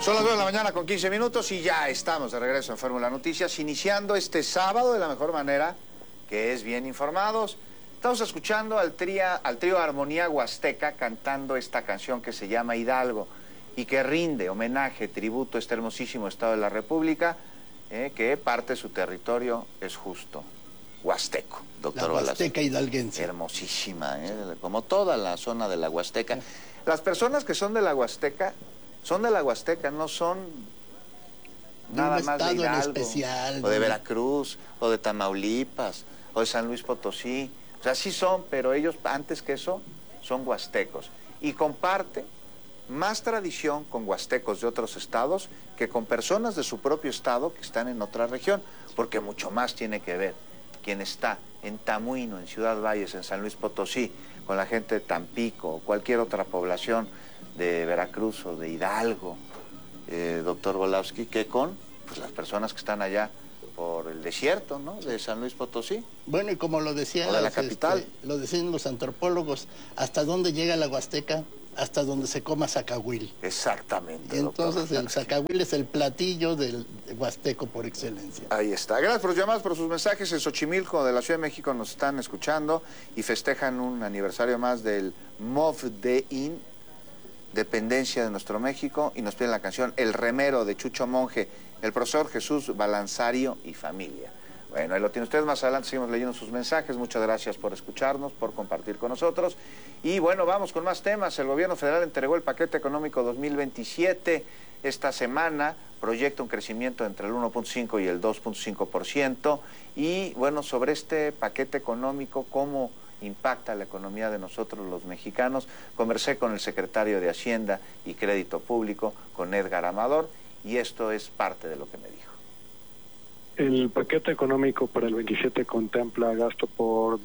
Son las 2 de la mañana con 15 minutos y ya estamos de regreso en Fórmula Noticias, iniciando este sábado de la mejor manera, que es bien informados. Estamos escuchando al trío Armonía Huasteca cantando esta canción que se llama Hidalgo y que rinde homenaje, tributo a este hermosísimo estado de la República, que parte de su territorio es justo huasteco, doctor La Huasteca hidalguense. Hermosísima, como toda la zona de la Huasteca. Las personas que son de la Huasteca, no son nada más de Hidalgo, especial, o de Veracruz, o de Tamaulipas, o de San Luis Potosí. O sea, sí son, pero ellos, antes que eso, son huastecos. Y comparte más tradición con huastecos de otros estados que con personas de su propio estado que están en otra región, porque mucho más tiene que ver quien está en Tamuino, en Ciudad Valles, en San Luis Potosí, con la gente de Tampico, o cualquier otra población de Veracruz o de Hidalgo, doctor Volowski, que con las personas que están allá por el desierto, ¿no?, de San Luis Potosí. Bueno, y como lo decían, de la capital. Lo decían los antropólogos, ¿hasta dónde llega la Huasteca? Hasta donde se coma zacahuil. Exactamente. Y entonces el zacahuil es el platillo del huasteco por excelencia. Ahí está. Gracias por los llamados, por sus mensajes. En Xochimilco de la Ciudad de México nos están escuchando y festejan un aniversario más del MOFDEIN, dependencia de nuestro México, y nos piden la canción El Remero de Chucho Monje, el profesor Jesús Balanzario y familia. Bueno, ahí lo tiene usted. Más adelante seguimos leyendo sus mensajes. Muchas gracias por escucharnos, por compartir con nosotros. Y bueno, vamos con más temas. El gobierno federal entregó el paquete económico 2027 esta semana. Proyecta un crecimiento entre el 1.5 y el 2.5%. Y bueno, sobre este paquete económico, ¿cómo impacta la economía de nosotros los mexicanos? Conversé con el secretario de Hacienda y Crédito Público, con Edgar Amador, y esto es parte de lo que me dijo. El paquete económico para el 27 contempla gasto por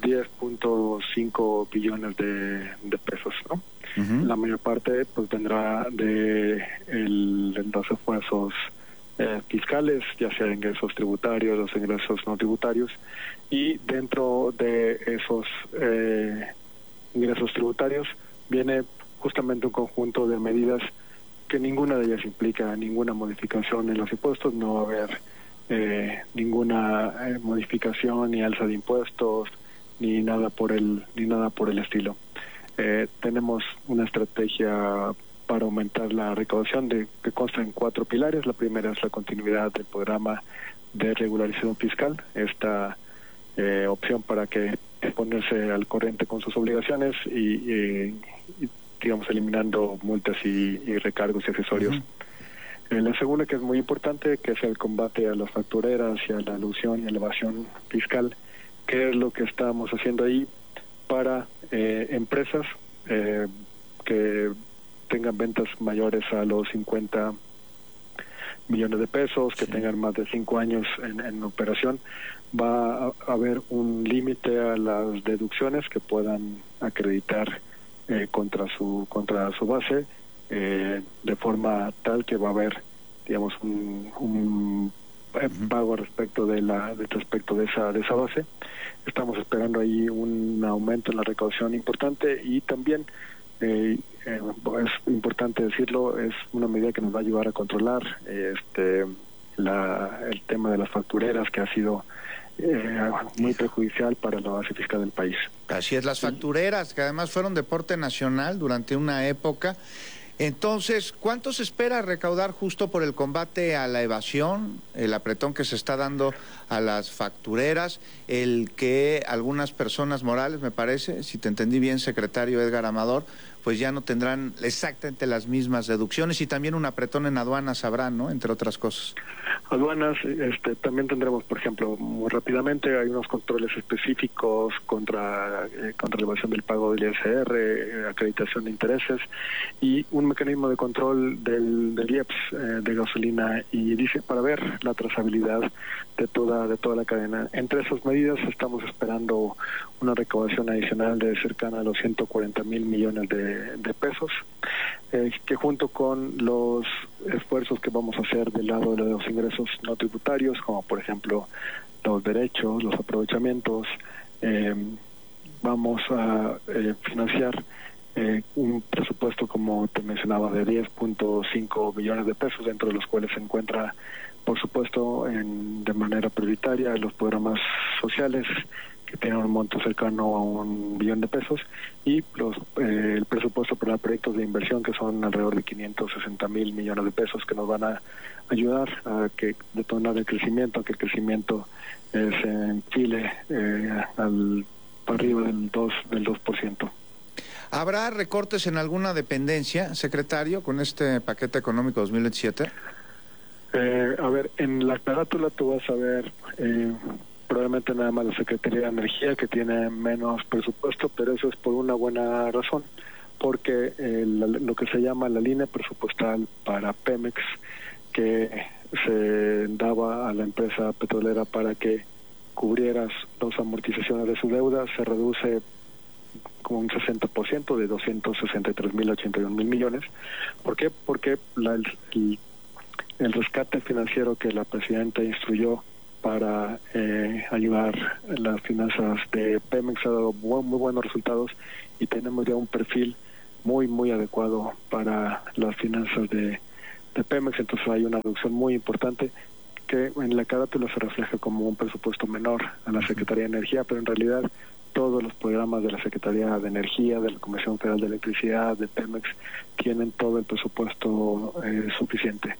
10.5 billones de pesos, ¿no? La mayor parte pues vendrá de los esfuerzos fiscales, ya sea ingresos tributarios, los ingresos no tributarios, y dentro de esos ingresos tributarios viene justamente un conjunto de medidas que ninguna de ellas implica ninguna modificación en los impuestos. No va a haber ninguna modificación ni alza de impuestos ni nada por el estilo. Tenemos una estrategia para aumentar la recaudación que consta en 4 pilares. La primera es la continuidad del programa de regularización fiscal, esta opción para que ponerse al corriente con sus obligaciones y digamos eliminando multas y recargos y accesorios. La segunda, que es muy importante, que es el combate a las factureras y a la elusión y evasión fiscal, que es lo que estamos haciendo ahí para empresas que tengan ventas mayores a los 50 millones de pesos, que tengan más de 5 años en operación. Va a haber un límite a las deducciones que puedan acreditar contra su base, de forma tal que va a haber, digamos, un pago respecto de esa base. Estamos esperando ahí un aumento en la recaudación importante, y también es importante decirlo, es una medida que nos va a ayudar a controlar el tema de las factureras, que ha sido muy perjudicial para la base fiscal del país. Así es, las factureras, que además fueron deporte nacional durante una época. Entonces, ¿cuánto se espera recaudar justo por el combate a la evasión, el apretón que se está dando a las factureras, el que algunas personas morales, me parece, si te entendí bien, secretario Edgar Amador, pues ya no tendrán exactamente las mismas deducciones, y también un apretón en aduanas habrá, ¿no?, entre otras cosas? Aduanas, también tendremos, por ejemplo, muy rápidamente, hay unos controles específicos contra la evasión del pago del ISR, acreditación de intereses, y un mecanismo de control del IEPS, de gasolina y diésel, para ver la trazabilidad de toda la cadena. Entre esas medidas estamos esperando una recaudación adicional de cercana a los 140,000 millones de pesos, que junto con los esfuerzos que vamos a hacer del lado de los ingresos no tributarios, como por ejemplo los derechos, los aprovechamientos, vamos a financiar un presupuesto, como te mencionaba, de 10.5 billones de pesos, dentro de los cuales se encuentra, por supuesto, de manera prioritaria los programas sociales, que tienen un monto cercano a 1 billón de pesos, y el presupuesto para proyectos de inversión, que son alrededor de 560,000 millones de pesos, que nos van a ayudar a que detonar el crecimiento, a que el crecimiento se enfile para arriba del 2%. ¿Habrá recortes en alguna dependencia, secretario, con este paquete económico 2027? A ver, en la carátula tú vas a ver probablemente nada más la Secretaría de Energía, que tiene menos presupuesto, pero eso es por una buena razón, porque lo que se llama la línea presupuestal para Pemex, que se daba a la empresa petrolera para que cubriera las amortizaciones de su deuda, se reduce como un 60%, de 263,081,000 millones. ¿Por qué? Porque el rescate financiero que la presidenta instruyó para ayudar las finanzas de Pemex ha dado muy buenos resultados, y tenemos ya un perfil muy adecuado para las finanzas de Pemex. Entonces hay una reducción muy importante, que en la carátula se refleja como un presupuesto menor a la Secretaría de Energía, pero en realidad todos los programas de la Secretaría de Energía, de la Comisión Federal de Electricidad, de Pemex, tienen todo el presupuesto suficiente.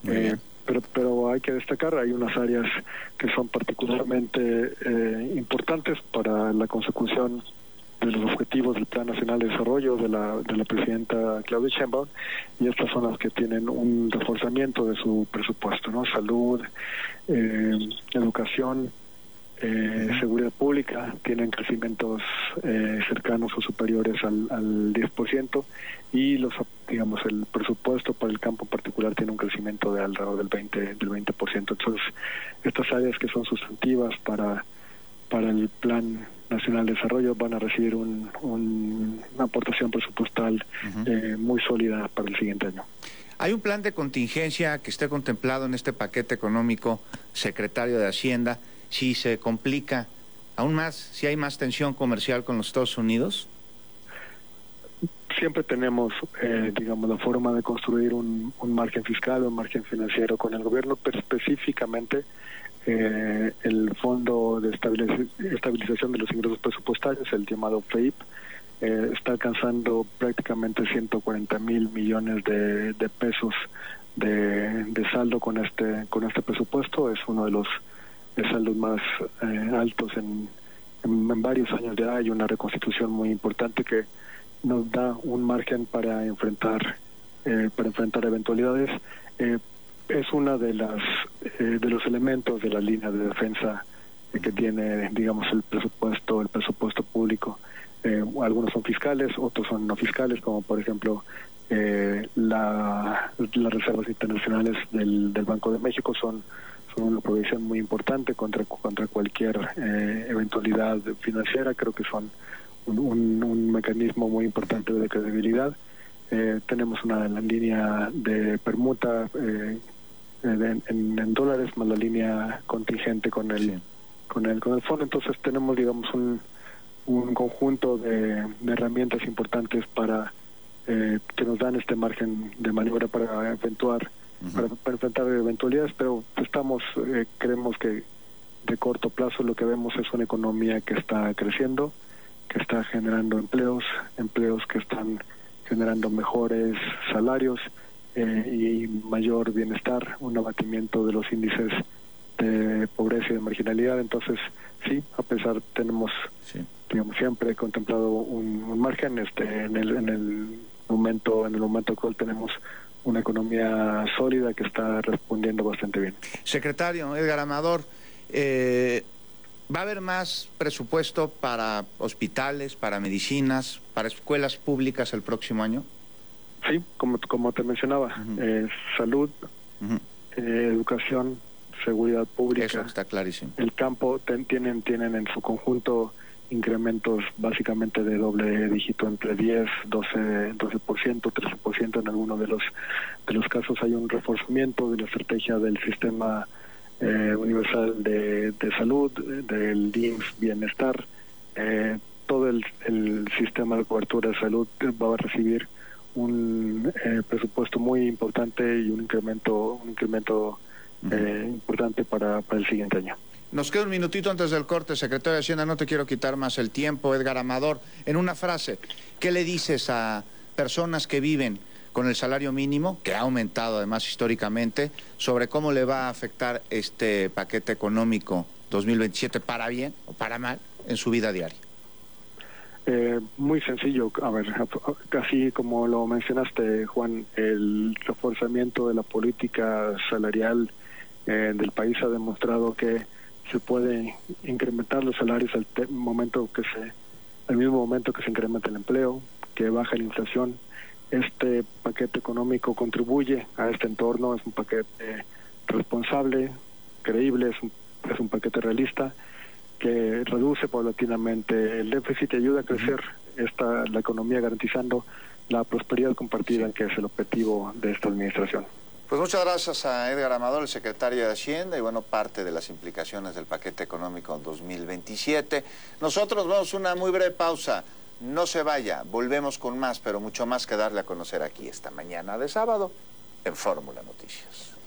Pero hay que destacar, hay unas áreas que son particularmente importantes para la consecución de los objetivos del Plan Nacional de Desarrollo de la presidenta Claudia Sheinbaum, y estas son las que tienen un reforzamiento de su presupuesto, ¿no? Salud, educación, seguridad pública, tienen crecimientos cercanos o superiores al 10%, y el presupuesto para el campo en particular tiene un crecimiento de alrededor del 20%. Entonces, estas áreas que son sustantivas para el Plan Nacional de Desarrollo van a recibir una aportación presupuestal muy sólida para el siguiente año. ¿Hay un plan de contingencia que esté contemplado en este paquete económico, secretario de Hacienda, si se complica aún más, si hay más tensión comercial con los Estados Unidos? Siempre tenemos, la forma de construir un margen fiscal, un margen financiero con el gobierno, pero específicamente el Fondo de Estabilización de los Ingresos Presupuestarios, el llamado FEIP, está alcanzando prácticamente 140,000 millones de pesos de saldo con este presupuesto. Es uno de los saldos más altos en varios años. Ya hay una reconstitución muy importante que nos da un margen para enfrentar eventualidades. Es una de los elementos de la línea de defensa que tiene, el presupuesto público. Algunos son fiscales, otros son no fiscales, como por ejemplo las reservas internacionales del Banco de México son una provisión muy importante contra cualquier eventualidad financiera. Creo que son un mecanismo muy importante de credibilidad. Tenemos la línea de permuta en dólares, más la línea contingente con el fondo. Entonces tenemos un conjunto de herramientas importantes para que nos dan este margen de maniobra para enfrentar eventualidades, pero creemos que de corto plazo lo que vemos es una economía que está creciendo, que está generando empleos que están generando mejores salarios y mayor bienestar, un abatimiento de los índices de pobreza y de marginalidad. Entonces, sí, a pesar tenemos siempre contemplado un margen. En el momento actual tenemos una economía sólida que está respondiendo bastante bien. Secretario Edgar Amador, ¿va a haber más presupuesto para hospitales, para medicinas, para escuelas públicas el próximo año? Sí, como te mencionaba, salud, educación, seguridad pública. Eso está clarísimo. El campo tienen en su conjunto incrementos básicamente de doble dígito, entre 10, 12%, 13%. En algunos de los casos hay un reforzamiento de la estrategia del sistema universal de salud, del IMSS Bienestar. todo el sistema de cobertura de salud va a recibir un presupuesto muy importante y un incremento importante para el siguiente año. Nos queda un minutito antes del corte, secretario de Hacienda, no te quiero quitar más el tiempo. Edgar Amador, en una frase, ¿qué le dices a personas que viven con el salario mínimo, que ha aumentado además históricamente, sobre cómo le va a afectar este paquete económico 2027 para bien o para mal en su vida diaria? Muy sencillo. A ver, casi como lo mencionaste, Juan, el reforzamiento de la política salarial del país ha demostrado que se puede incrementar los salarios al mismo momento que se incrementa el empleo, que baja la inflación. Este paquete económico contribuye a este entorno, es un paquete responsable, creíble, es un paquete realista que reduce paulatinamente el déficit y ayuda a crecer la economía, garantizando la prosperidad compartida, que es el objetivo de esta administración. Pues muchas gracias a Edgar Amador, el secretario de Hacienda, y bueno, parte de las implicaciones del paquete económico 2027. Nosotros vamos a una muy breve pausa. No se vaya, volvemos con más, pero mucho más que darle a conocer aquí esta mañana de sábado en Fórmula Noticias.